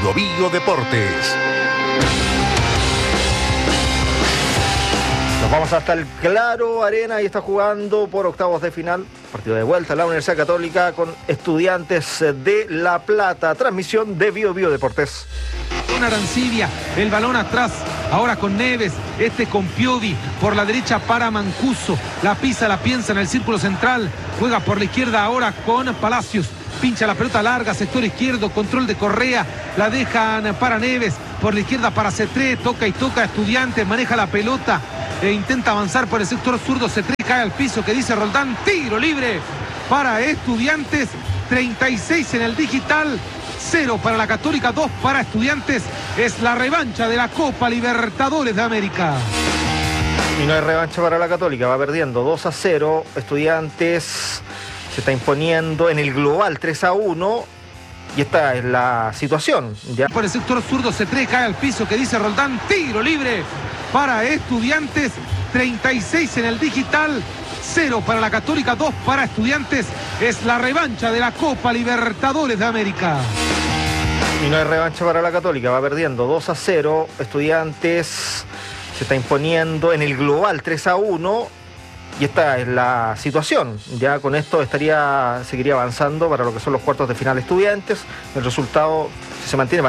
Bio Bio Deportes. Nos vamos hasta el Claro Arena y está jugando por octavos de final. Partido de vuelta, la Universidad Católica con Estudiantes de La Plata. Transmisión de Bio Bio Deportes. Con Arancibia, el balón atrás, ahora con Neves, con Piovi, por la derecha para Mancuso, la pisa, la piensa en el círculo central, juega por la izquierda ahora con Palacios, pincha la pelota larga, sector izquierdo, control de Correa, la dejan para Neves, por la izquierda para Cetré, toca y toca Estudiantes, maneja la pelota, intenta avanzar por el sector zurdo, Cetré cae al piso, que dice Roldán, tiro libre para Estudiantes, 36 en el digital, 0 para la Católica, 2 para Estudiantes. Es la revancha de la Copa Libertadores de América. Y no hay revancha para la Católica, va perdiendo 2-0. Estudiantes se está imponiendo en el global 3-1. Y esta es la situación. Ya. Por el sector zurdo, Cetré cae al piso, que dice Roldán, tiro libre para Estudiantes, 36 en el digital, 0 para la Católica, 2 para Estudiantes. Es la revancha de la Copa Libertadores de América. Y no hay revancha para la Católica, va perdiendo 2-0. Estudiantes se está imponiendo en el global 3-1. Y esta es la situación. Ya con esto seguiría avanzando para lo que son los cuartos de final Estudiantes. El resultado, si se mantiene,